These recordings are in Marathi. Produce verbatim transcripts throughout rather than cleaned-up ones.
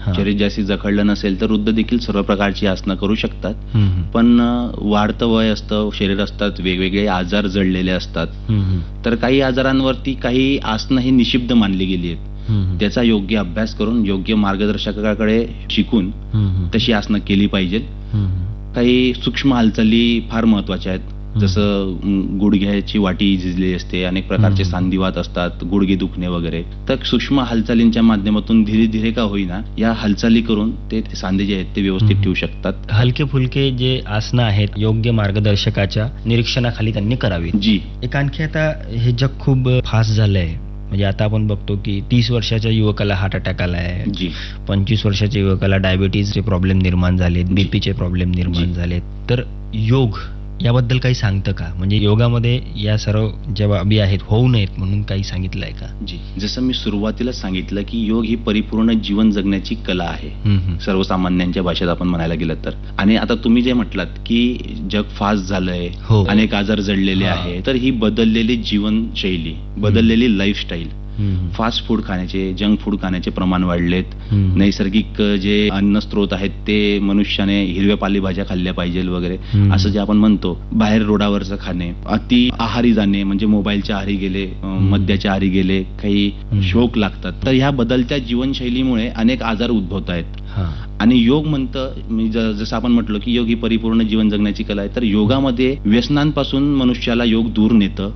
शरीर जास्ती जखडलं नसेल तर वृद्ध देखील सर्व प्रकारची आसनं करू शकतात. पण वाढतं वय असतं, शरीर असतात, वेगवेगळे आजार जडलेले असतात. तर काही आजारांवरती काही आसनं ही निषिद्ध मानली गेली आहेत. त्याचा योग्य अभ्यास करून योग्य मार्गदर्शकाकडे शिकून तशी आसनं केली पाहिजे. काही सूक्ष्म हालचाली फार महत्वाच्या आहेत. जसं गुडघ्याची वाटी झिजली असते, अनेक प्रकारचे सांधिवात असतात, गुडघे दुखणे वगैरे. तर सूक्ष्म हालचालींच्या माध्यमातून धीरे धीरे का होईना या हालचाली करून ते सांधे जे आहेत ते व्यवस्थित ठेवू शकतात. हलके फुलके जे आसनं आहेत योग्य मार्गदर्शकाच्या निरीक्षणाखाली त्यांनी करावी. जी. एक आणखी आता हे जग खूप फास्ट झालंय. म्हणजे आता आपण बघतो की तीस वर्षाच्या युवकाला हार्ट अटॅक आलाय. जी. पंचवीस वर्षाच्या युवकाला डायबिटीजचे प्रॉब्लेम निर्माण झालेत, बीपीचे प्रॉब्लेम निर्माण झालेत. तर योग याबद्दल काही सांगतं का? म्हणजे योगामध्ये या सर्व ज्या बाबी आहेत होऊ नयेत म्हणून काही सांगितलंय का? जी. जसं मी सुरुवातीला सांगितलं की योग ही परिपूर्ण जीवन जगण्याची कला आहे, सर्वसामान्यांच्या भाषेत आपण म्हणायला गेलं तर. आणि आता तुम्ही जे म्हटलात की जग फास्ट झालंय, अनेक आजार जडलेले आहे, तर ही बदललेली जीवनशैली, बदललेली लाईफस्टाईल, फास्ट फूड खाण्याचे, जंक फूड खाण्याचे प्रमाण वाढलेत. नैसर्गिक जे अन्न स्त्रोत आहेत ते मनुष्याने हिरव्या पालेभाज्या खाल्ल्या पाहिजे वगैरे असं जे आपण म्हणतो. बाहेर रोडावरचं खाणे, अति आहारी जाणे म्हणजे मोबाईलच्या आहारी गेले, मद्याच्या आहारी गेले, काही शोक लागतात. तर ह्या बदलत्या जीवनशैलीमुळे अनेक आजार उद्भवत आहेत. आणि योग म्हणतं, जसं आपण म्हटलं की योग ही परिपूर्ण जीवन जगण्याची कला आहे, तर योगामध्ये व्यसनांपासून मनुष्याला योग दूर नेतं.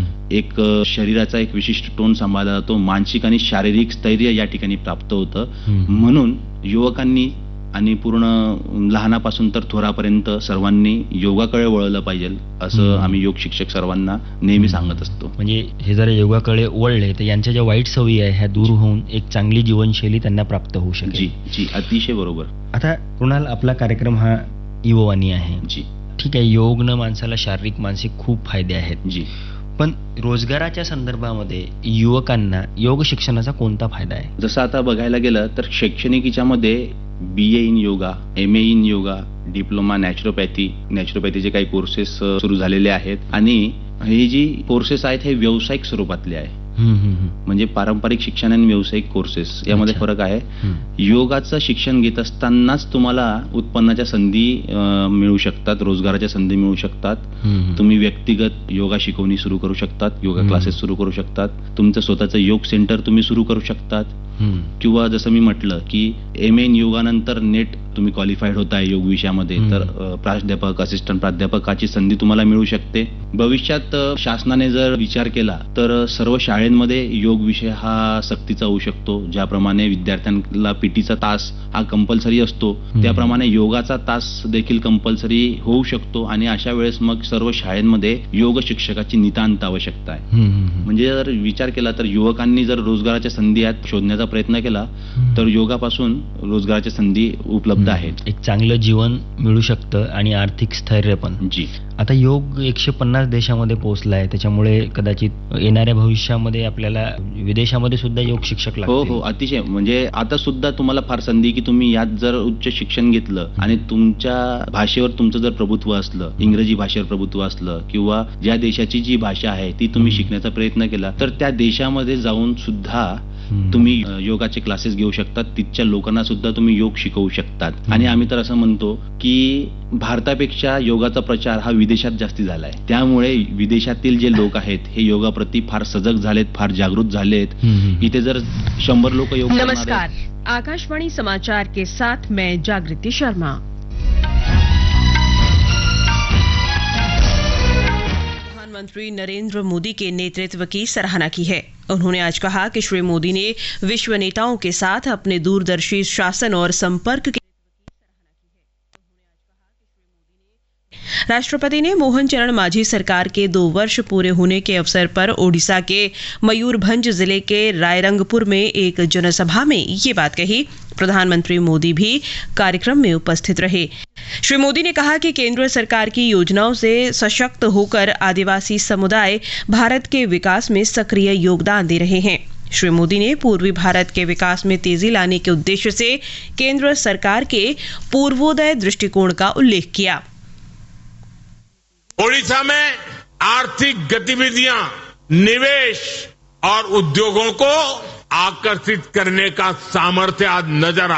एक शरीराचा एक विशिष्ट टोन सांभाळला जातो, मानसिक आणि शारीरिक स्थैर्य या ठिकाणी प्राप्त होतं. म्हणून युवकांनी आणि पूर्ण लहानापासून तर थोरापर्यंत सर्वांनी योगाकडे वळलं पाहिजे असं आम्ही योग शिक्षक सर्वांना नेहमी सांगत असतो. म्हणजे हे जर योगाकडे वळले तर यांच्या ज्या वाईट सवयी आहे ह्या दूर होऊन एक चांगली जीवनशैली त्यांना प्राप्त होऊ शकेल. जी जी अतिशय बरोबर. आता कुणाल, आपला कार्यक्रम हा युववाणी आहे. जी. ठीक आहे, योगनं माणसाला शारीरिक मानसिक खूप फायदे आहेत. जी. पण रोजगाराच्या संदर्भामध्ये युवकांना योग शिक्षणाचा कोणता फायदा आहे? जसं आता बघायला गेलं तर शैक्षणिकीच्या मध्ये बी ए in yoga, M A in yoga, diploma naturopathy, नॅचरोपॅथीचे काही कोर्सेस सुरू झालेले आहेत. आणि हे जी कोर्सेस आहेत हे व्यावसायिक स्वरूपातले आहे. म्हणजे पारंपरिक शिक्षण आणि व्यावसायिक कोर्सेस यामध्ये फरक आहे. योगाचं शिक्षण घेत असतानाच तुम्हाला उत्पन्नाच्या संधी मिळू शकतात, रोजगाराच्या संधी मिळू शकतात. तुम्ही व्यक्तिगत योगा शिकवणी सुरू करू शकतात, योगा क्लासेस सुरू करू शकतात, तुमचं स्वतःचं योग सेंटर तुम्ही सुरू करू शकतात. किंवा जसं मी म्हटलं की एम ए इन योगानंतर नेट तुम्ही क्वालिफाईड होताय योग विषयामध्ये, तर प्राध्यापक, असिस्टंट प्राध्यापकाची संधी तुम्हाला मिळू शकते. भविष्यात शासनाने जर विचार केला तर सर्व शाळेमध्ये योग विषय हा सक्तीचा होऊ शकतो. ज्याप्रमाणे विद्यार्थ्यांना पीटीचा तास हा कंपल्सरी असतो, त्याप्रमाणे योगाचा तास देखील कंपल्सरी होऊ शकतो. आणि अशा वेळेस मग सर्व शाळेमध्ये योग शिक्षकाची नितांत आवश्यकता आहे. म्हणजे जर विचार केला तर युवकांनी जर रोजगाराच्या संधी यात शोधण्याचा प्रयत्न केला तर योगापासून रोजगाराच्या संधी उपलब्ध आहेत. एक चांगलं जीवन मिळू शकतं आणि आर्थिक स्थैर्य पण. जी. आता योग एकशे पन्नास देशामध्ये पोहोचलाय, त्याच्यामुळे कदाचित येणाऱ्या भविष्यामध्ये आपल्याला विदेशामध्ये सुद्धा योग शिक्षक लागतील. हो हो अतिशय. म्हणजे आता सुद्धा तुम्हाला फार संधी की तुम्ही यात जर उच्च शिक्षण घेतलं आणि तुमच्या भाषेवर तुमचं जर प्रभुत्व असलं, इंग्रजी भाषेवर प्रभुत्व असलं किंवा ज्या देशाची जी भाषा आहे ती तुम्ही शिकण्याचा प्रयत्न केला तर त्या देशामध्ये जाऊन सुद्धा तुम्ही योगाचे क्लासेस घेऊ शकतात. तिथच्या लोकांना सुद्धा तुम्ही योग शिकवू शकतात. आणि आम्ही तर असं म्हणतो की भारतापेक्षा योगाचा प्रचार हा विदेशात जास्ती झालाय. त्यामुळे विदेशातील जे लोक आहेत हे योगाप्रती फार सजग झालेत, फार जागृत झालेत. इथे जर शंभर लोक योग. नमस्कार, आकाशवाणी समाचार के साथ मैं जागृति शर्मा. प्रधानमंत्री नरेंद्र मोदी के नेतृत्व की सराहना की है. उन्होंने आज कहा कि श्री मोदी ने विश्व नेताओं के साथ अपने दूरदर्शी शासन और संपर्क के राष्ट्रपति ने मोहन चरण मांझी सरकार के दो वर्ष पूरे होने के अवसर पर ओडिशा के मयूरभंज जिले के रायरंगपुर में एक जनसभा में ये बात कही. प्रधानमंत्री मोदी भी कार्यक्रम में उपस्थित रहे. श्री मोदी ने कहा कि केंद्र सरकार की योजनाओं से सशक्त होकर आदिवासी समुदाय भारत के विकास में सक्रिय योगदान दे रहे हैं. श्री मोदी ने पूर्वी भारत के विकास में तेजी लाने के उद्देश्य से केंद्र सरकार के पूर्वोदय दृष्टिकोण का उल्लेख किया. ओडिशा में आर्थिक गतिविधियां, निवेश और उद्योगों को आकर्षित करने का सामर्थ्य आज नजर आ